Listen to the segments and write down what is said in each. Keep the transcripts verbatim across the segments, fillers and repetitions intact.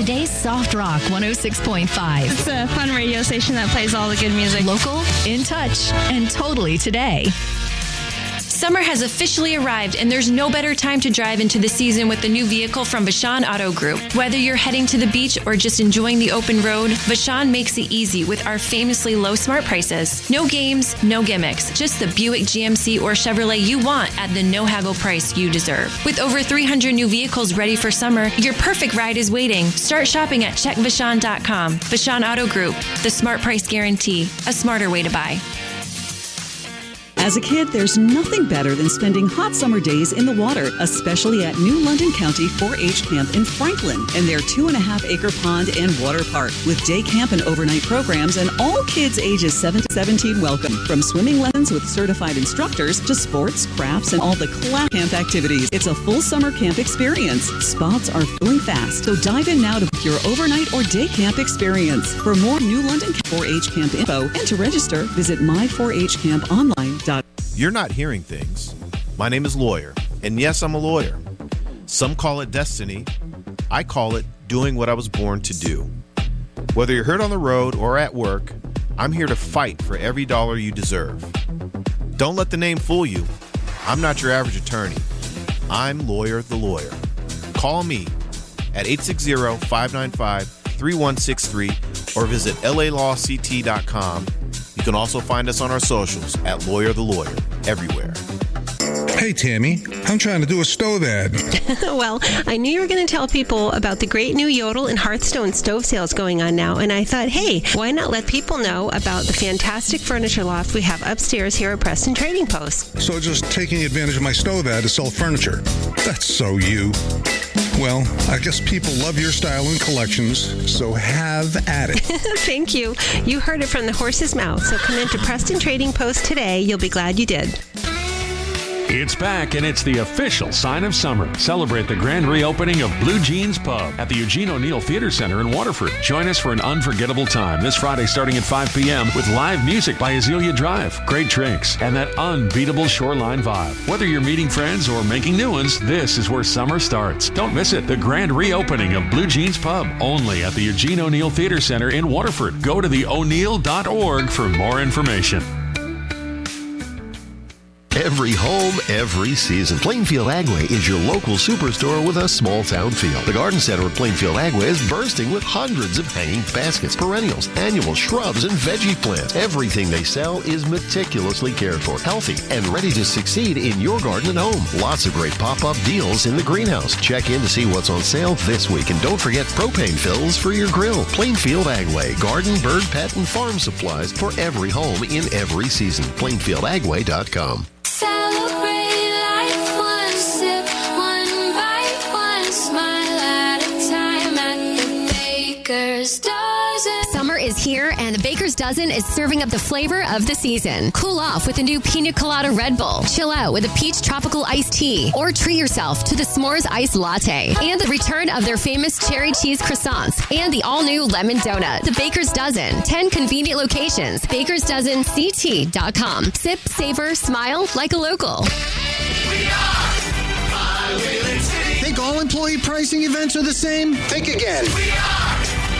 today's Soft Rock one oh six point five. It's a fun radio station that plays all the good music. Local, in touch, and totally today. Summer has officially arrived, and there's no better time to drive into the season with the new vehicle from Vashon Auto Group. Whether you're heading to the beach or just enjoying the open road, Vashon makes it easy with our famously low smart prices. No games, no gimmicks, just the Buick, G M C, or Chevrolet you want at the no-haggle price you deserve. With over three hundred new vehicles ready for summer, your perfect ride is waiting. Start shopping at check vashon dot com. Vashon Auto Group, the smart price guarantee, a smarter way to buy. As a kid, there's nothing better than spending hot summer days in the water, especially at New London County four H Camp in Franklin and their two and a half acre pond and water park with day camp and overnight programs, and all kids ages seven to seventeen welcome. From swimming lessons with certified instructors to sports, crafts, and all the class camp activities. It's a full summer camp experience. Spots are filling fast, so dive in now to book your overnight or day camp experience. For more New London four H Camp info and to register, visit my four H camp online dot com. You're not hearing things. My name is Lawyer, and yes, I'm a lawyer. Some call it destiny. I call it doing what I was born to do. Whether you're hurt on the road or at work, I'm here to fight for every dollar you deserve. Don't let the name fool you. I'm not your average attorney. I'm Lawyer the Lawyer. Call me at eight six zero, five nine five, three one six three or visit L A law C T dot com. You can also find us on our socials at Lawyer the Lawyer, everywhere. Hey, Tammy, I'm trying to do a stove ad. Well, I knew you were going to tell people about the great new Yodel and Hearthstone stove sales going on now, and I thought, hey, why not let people know about the fantastic furniture loft we have upstairs here at Preston Trading Post? So just taking advantage of my stove ad to sell furniture. That's so you. Well, I guess people love your style and collections, so have at it. Thank you. You heard it from the horse's mouth, so come into Preston Trading Post today. You'll be glad you did. It's back, and it's the official sign of summer. Celebrate the grand reopening of Blue Jeans Pub at the Eugene O'Neill Theater Center in Waterford. Join us for an unforgettable time this Friday starting at five p.m. with live music by Azalea Drive, great drinks, and that unbeatable shoreline vibe. Whether you're meeting friends or making new ones, this is where summer starts. Don't miss it. The grand reopening of Blue Jeans Pub, only at the Eugene O'Neill Theater Center in Waterford. Go to the o'neill dot org for more information. Every home, every season. Plainfield Agway is your local superstore with a small town feel. The garden center at Plainfield Agway is bursting with hundreds of hanging baskets, perennials, annuals, shrubs, and veggie plants. Everything they sell is meticulously cared for, healthy, and ready to succeed in your garden at home. Lots of great pop-up deals in the greenhouse. Check in to see what's on sale this week, and don't forget propane fills for your grill. Plainfield Agway, garden, bird, pet, and farm supplies for every home in every season. plainfield agway dot com. Celebrate life one sip, one bite, one smile at a time at the Baker's Dozen. Summer is here, and the Baker's Dozen is serving up the flavor of the season. Cool off with a new Pina Colada Red Bull. Chill out with a peach tropical iced tea. Or treat yourself to the S'mores Iced Latte. And the return of their famous cherry cheese croissants. And the all-new lemon donut. The Baker's Dozen. ten convenient locations. bakers dozen c t dot com. Sip, savor, smile like a local. We are My Wayland City. Think all employee pricing events are the same? Think again. We are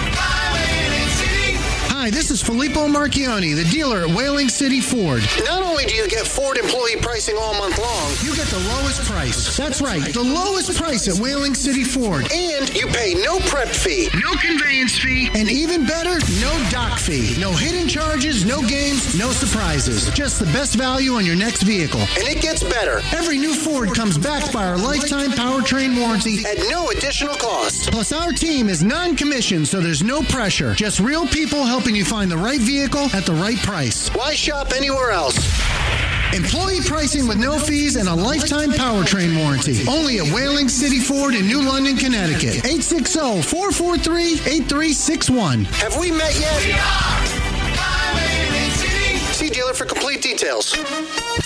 My Wayland City. Hi, this is Filippo Marchioni, the dealer at Whaling City Ford. Not only do you get Ford employee pricing all month long, you get the lowest price. That's right, the lowest price at Whaling City Ford. And you pay no prep fee, no conveyance fee, and even better, no dock fee. No hidden charges, no games, no surprises. Just the best value on your next vehicle. And it gets better. Every new Ford comes backed by our lifetime powertrain warranty at no additional cost. Plus, our team is non-commissioned, so there's no pressure. Just real people helping you find the right vehicle at the right price. Why shop anywhere else? Employee pricing with no fees and a lifetime powertrain warranty. Only at Whaling City Ford in New London, Connecticut. eight six zero, four four three, eight three six one. Have we met yet? We are Whaling City. See dealer for complete details.